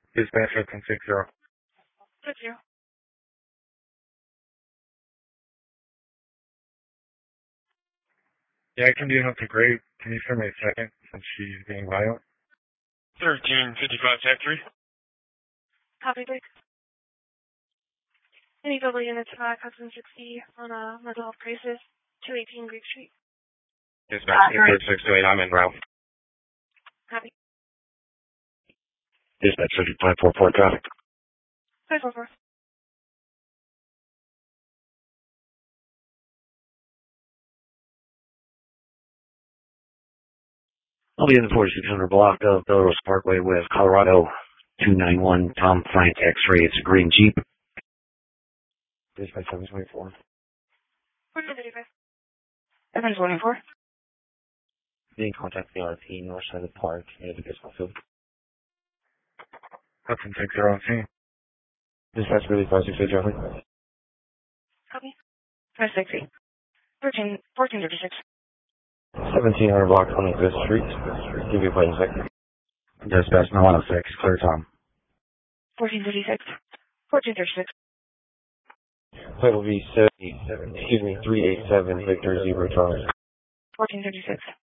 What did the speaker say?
Dispatch 1560. 60. Yeah, I can do an up to grade. Can you send me a second since she's being violent? 1355 Tech 3. Copy, Blake. Any double units Hudson 60 on a mental health crisis, 218 Greek Street. Dispatch 628, I'm en route. Copy. Dispatch 544 traffic. 544. I'll be in the 4600 block of Belrose Parkway, West Colorado, 291 Tom Frank X-ray. It's a green Jeep. Dispatch 724. 1435. 724. Being contact the RP, north side of the park, near the baseball field. Hudson 60 on scene. Dispatch really 568 traffic. Copy. 560. 1436. 1700 block 25th Street. Give you a plane sec. Dispatch 906, clear Tom. 1436. 1436. Plate will be 387 Victor Zebra Charlie. 1436.